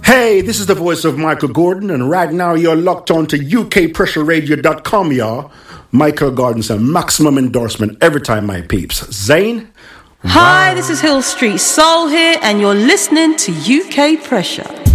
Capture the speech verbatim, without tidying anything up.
Hey, this is the voice of Michael Gordon, and right now you're locked on to U K pressure radio dot com, y'all. Michael Gordon's a maximum endorsement every time, my peeps. Zane? Hi, wow. This is Hill Street Soul here, and you're listening to U K Pressure.